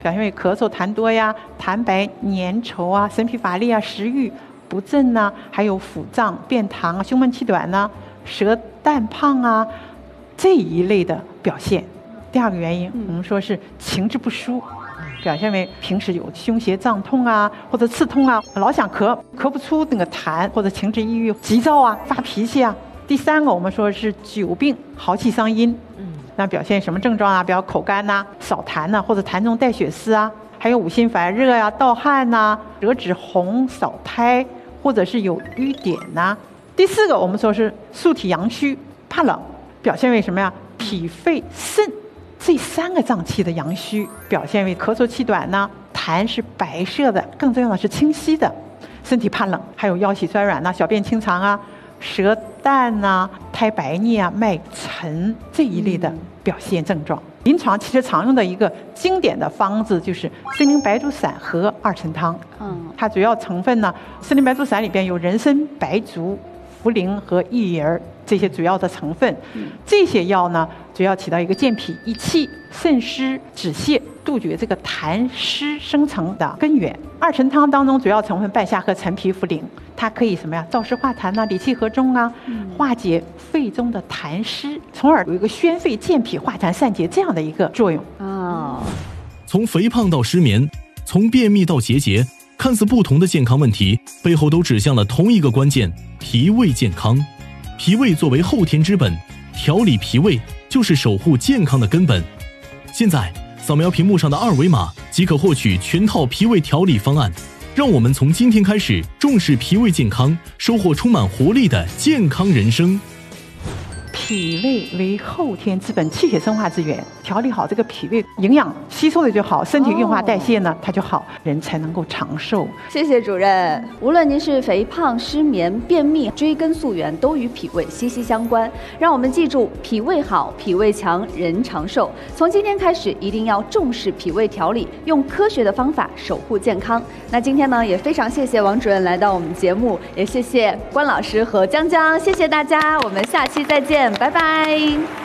表现为咳嗽痰多呀、痰白粘稠啊、神疲乏力啊、食欲不振呐，还有腹胀、便溏啊、胸闷气短呐、舌淡胖啊这一类的表现。第二个原因，我们说是情志不舒，表现为平时有胸胁胀痛啊，或者刺痛啊，老想咳不出那个痰，或者情志抑郁、急躁啊、发脾气啊。第三个，我们说是久病耗气伤阴，那表现什么症状啊？比如口干呐、少痰呐，或者痰中带血丝啊，还有五心烦热呀、盗汗呐、舌质红、少苔，或者是有瘀点呐。第四个，我们说是素体阳虚，怕冷，表现为什么呀？脾肺肾这三个脏器的阳虚，表现为咳嗽气短呢，痰是白色的，更重要的是清晰的，身体怕冷，还有腰膝酸软呐、小便清长啊、舌淡呐、苔白腻啊、脉沉这一类的表现症状。临床其实常用的一个经典的方子就是参苓白术散和二陈汤。它主要成分呢，参苓白术散里边有人参、白术、茯苓和薏仁这些主要的成分。这些药呢，主要起到一个健脾益气、渗湿止泻、杜绝这个痰湿生成的根源。二陈汤当中主要成分半夏和陈皮、茯苓，它可以什么呀？燥湿化痰呐、理气和中啊，化解肺中的痰湿，从而有一个宣肺健脾、化痰散结这样的一个作用。 从肥胖到失眠，从便秘到结节，看似不同的健康问题，背后都指向了同一个关键：脾胃健康。脾胃作为后天之本，调理脾胃就是守护健康的根本。现在扫描屏幕上的二维码即可获取全套脾胃调理方案，让我们从今天开始重视脾胃健康，收获充满活力的健康人生。 脾胃为后天之本，气血生化之源。调理好这个脾胃，营养吸收的就好，身体运化代谢呢，它就好，人才能够长寿。 谢谢主任。无论您是肥胖、失眠、便秘，追根溯源，都与脾胃息息相关。让我们记住，脾胃好，脾胃强，人长寿。从今天开始，一定要重视脾胃调理，用科学的方法守护健康。那今天呢，也非常谢谢王主任来到我们节目，也谢谢关老师和江江，谢谢大家，我们下期再见，拜拜。